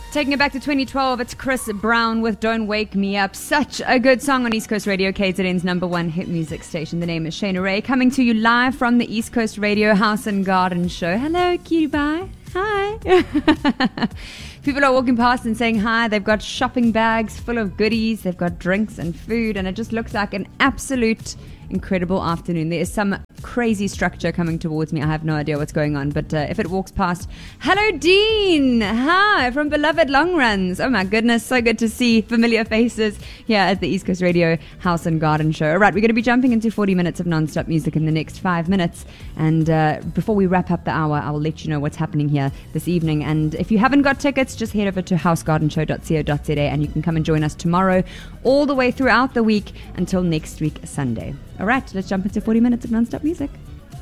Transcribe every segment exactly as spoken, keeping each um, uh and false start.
Taking it back to twenty twelve, it's Chris Brown with Don't Wake Me Up. Such a good song on East Coast Radio, K Z N's number one hit music station. The name is Shayna Ray, coming to you live from the East Coast Radio House and Garden Show. Hello, cutie pie. Hi. People are walking past and saying hi. They've got shopping bags full of goodies. They've got drinks and food, and it just looks like an absolute incredible afternoon. There is some crazy structure coming towards me. I have no idea what's going on, but uh, if it walks past, hello Dean, hi from beloved Long Runs. Oh my goodness, so good to see familiar faces here at the East Coast Radio House and Garden Show. All right, we're going to be jumping into forty minutes of non-stop music in the next five minutes, and uh, before we wrap up the hour, I will let you know what's happening here this evening. And if you haven't got tickets, just head over to house garden show dot co dot za and you can come and join us tomorrow all the way throughout the week until next week Sunday. All right, let's jump into forty minutes of non-stop music.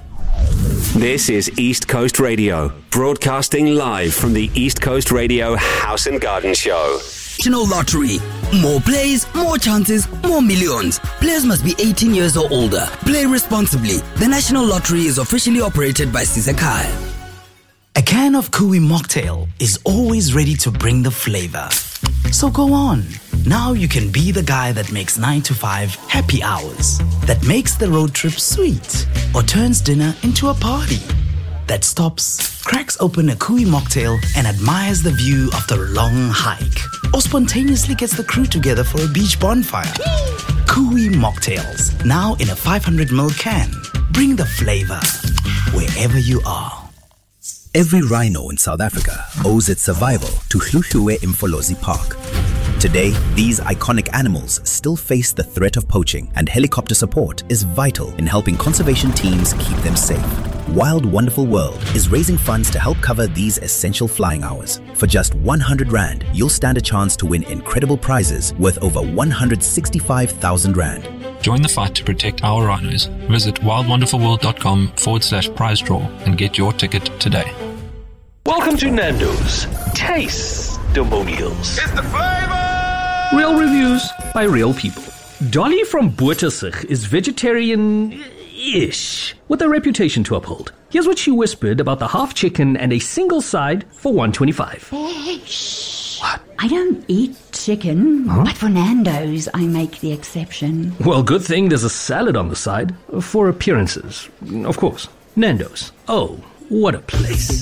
This is East Coast Radio, broadcasting live from the East Coast Radio House and Garden Show. National Lottery. More plays, more chances, more millions. Players must be eighteen years or older. Play responsibly. The National Lottery is officially operated by Sisakai. A can of Kui mocktail is always ready to bring the flavor. So go on. Now you can be the guy that makes nine to five happy hours, that makes the road trip sweet, or turns dinner into a party, that stops, cracks open a Kui mocktail and admires the view after a long hike, or spontaneously gets the crew together for a beach bonfire. Kui mocktails, now in a five hundred milliliter can. Bring the flavor wherever you are. Every rhino in South Africa owes its survival to Hluhluwe Mfolozi Park. Today, these iconic animals still face the threat of poaching, and helicopter support is vital in helping conservation teams keep them safe. Wild Wonderful World is raising funds to help cover these essential flying hours. For just one hundred rand, you'll stand a chance to win incredible prizes worth over one hundred sixty-five thousand rand. Join the fight to protect our rhinos. Visit wildwonderfulworld.com forward slash prize draw and get your ticket today. Welcome to Nando's Taste-Demonials. It's the flavor! Real reviews by real people. Dolly from Boertesig is vegetarian-ish, with a reputation to uphold. Here's what she whispered about the half chicken and a single side for one twenty-five. Shh. What? I don't eat chicken, huh? But for Nando's, I make the exception. Well, good thing there's a salad on the side, for appearances, of course. Nando's. Oh, what a place.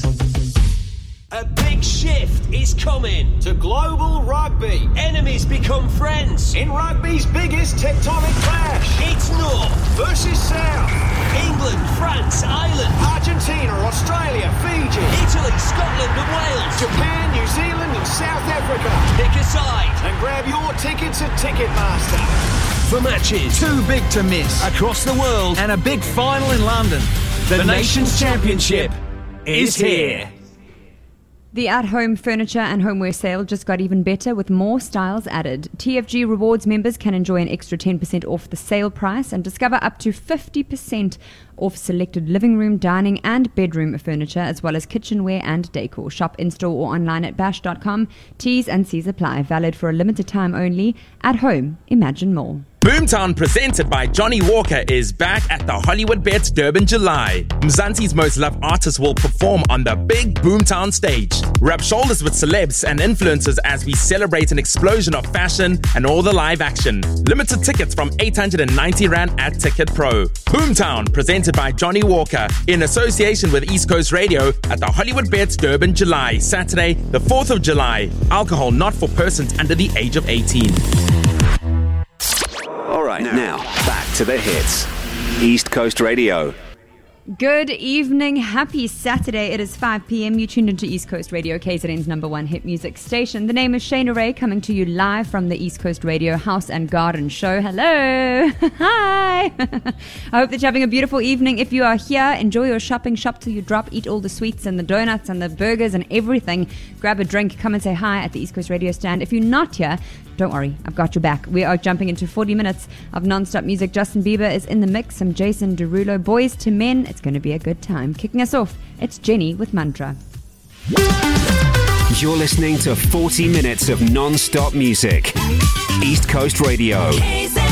A big shift is coming to global rugby. Enemies become friends in rugby's biggest tectonic clash. It's North versus South. England, France, Ireland, Argentina, Australia, Fiji, Italy, Scotland and Wales, Japan, New Zealand and South Africa. Pick a side and grab your tickets at Ticketmaster. For matches too big to miss across the world and a big final in London, the, the Nations Championship is here. The at-home furniture and homeware sale just got even better with more styles added. T F G Rewards members can enjoy an extra ten percent off the sale price and discover up to fifty percent off selected living room, dining and bedroom furniture, as well as kitchenware and decor. Shop in-store or online at bash dot com. T's and C's apply. Valid for a limited time only. At home, imagine more. Boomtown, presented by Johnny Walker, is back at the Hollywood Bets Durban July. Mzansi's most loved artists will perform on the big Boomtown stage. Rub shoulders with celebs and influencers as we celebrate an explosion of fashion and all the live action. Limited tickets from eight hundred ninety rand at Ticket Pro. Boomtown, presented by Johnny Walker, in association with East Coast Radio at the Hollywood Bets Durban July, Saturday, the fourth of July. Alcohol not for persons under the age of eighteen. All right, now, back to the hits. East Coast Radio. Good evening. Happy Saturday. It is five p.m. You tuned into East Coast Radio, K Z N's number one hit music station. The name is Shayna Ray, coming to you live from the East Coast Radio House and Garden Show. Hello. Hi. I hope that you're having a beautiful evening. If you are here, enjoy your shopping. Shop till you drop. Eat all the sweets and the donuts and the burgers and everything. Grab a drink. Come and say hi at the East Coast Radio stand. If you're not here, don't worry, I've got your back. We are jumping into forty minutes of non-stop music. Justin Bieber is in the mix. Some Jason Derulo. Boys to Men. It's going to be a good time. Kicking us off, it's Jenny with Mantra. You're listening to forty minutes of non-stop music. East Coast Radio.